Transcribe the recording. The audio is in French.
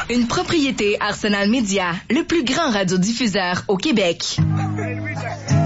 Une propriété Arsenal Média, le plus grand radiodiffuseur au Québec.